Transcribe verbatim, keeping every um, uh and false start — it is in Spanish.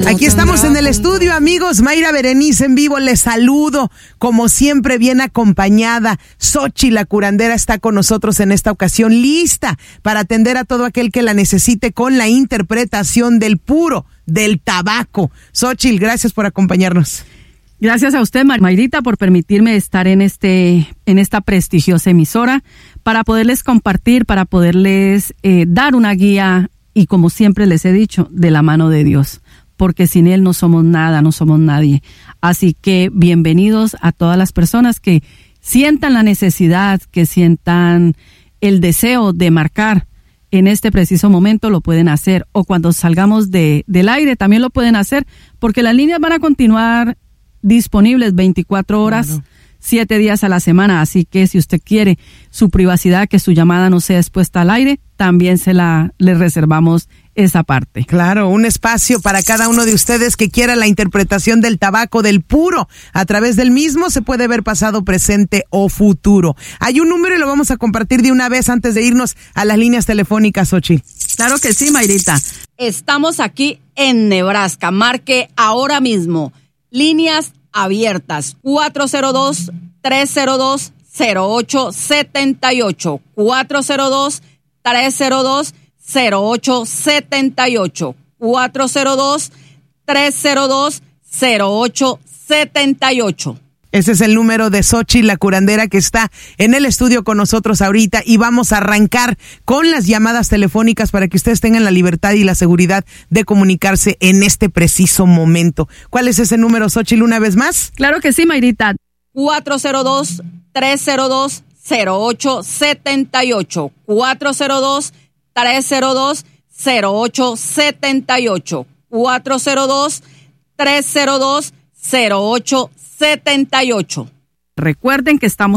Aquí estamos en el estudio, amigos. Mayra Berenice en vivo, les saludo. Como siempre, bien acompañada. Xochitl, la curandera, está con nosotros en esta ocasión, lista para atender a todo aquel que la necesite con la interpretación del puro, del tabaco. Xochitl, gracias por acompañarnos. Gracias a usted, Mayrita, por permitirme estar en este, en esta prestigiosa emisora para poderles compartir, para poderles eh, dar una guía y, como siempre les he dicho, de la mano de Dios, porque sin Él no somos nada, no somos nadie. Así que bienvenidos a todas las personas que sientan la necesidad, que sientan el deseo de marcar en este preciso momento, lo pueden hacer, o cuando salgamos de, del aire también lo pueden hacer, porque las líneas van a continuar disponibles veinticuatro horas, claro, siete días a la semana. Así que si usted quiere su privacidad, que su llamada no sea expuesta al aire, también se la le reservamos esa parte. Claro, un espacio para cada uno de ustedes que quiera la interpretación del tabaco, del puro. A través del mismo se puede ver pasado, presente o futuro. Hay un número y lo vamos a compartir de una vez antes de irnos a las líneas telefónicas, Xochitl. Claro que sí, Mayrita. Estamos aquí en Nebraska. Marque ahora mismo. Líneas abiertas, cuatro cero dos, tres cero dos, cero ocho siete ocho, cuatro cero dos, tres cero dos, cero ocho siete ocho, cuatro cero dos, tres cero dos, cero ocho siete ocho. Ese es el número de Xochitl, la curandera, que está en el estudio con nosotros ahorita, y vamos a arrancar con las llamadas telefónicas para que ustedes tengan la libertad y la seguridad de comunicarse en este preciso momento. ¿Cuál es ese número, Xochitl, una vez más? Claro que sí, Mayrita. cuatro cero dos, tres cero dos, cero ocho siete ocho, cuatro cero dos, tres cero dos, cero ocho siete ocho, cuatro cero dos, tres cero dos, cero ocho siete ocho. Recuerden que estamos